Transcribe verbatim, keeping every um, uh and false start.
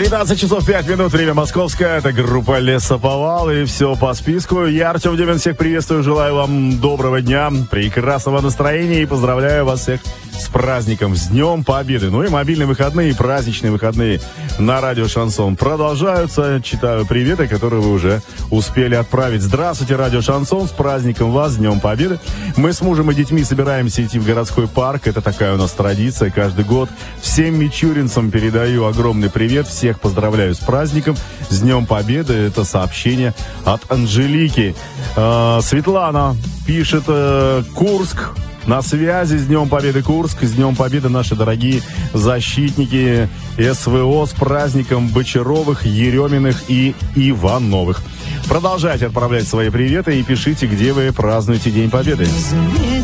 тринадцать часов пять минут, время московское, это группа Лесоповал, и все по списку. Я, Артем Демин, всех приветствую, желаю вам доброго дня, прекрасного настроения и поздравляю вас всех с праздником, с Днем Победы. Ну и мобильные выходные, и праздничные выходные на радио Шансон продолжаются. Читаю приветы, которые вы уже успели отправить. Здравствуйте, радио Шансон, с праздником вас, с Днем Победы. Мы с мужем и детьми собираемся идти в городской парк, это такая у нас традиция каждый год. Всем мичуринцам передаю огромный привет, всех поздравляю с праздником, с Днем Победы. Это сообщение от Анжелики. Э, Светлана пишет: э, Курск. На связи, с Днем Победы, Курск, с Днем Победы, наши дорогие защитники СВО, с праздником Бочаровых, Ереминых и Ивановых. Продолжайте отправлять свои приветы и пишите, где вы празднуете День Победы.